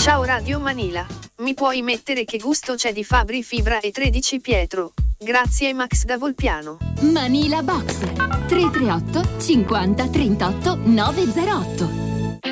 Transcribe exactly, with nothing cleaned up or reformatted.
Ciao Radio Manila. Mi puoi mettere Che gusto c'è di Fabri Fibra e tredici Pietro? Grazie Max da Volpiano. Manila Box tre tre otto cinquanta trentotto nove zero otto.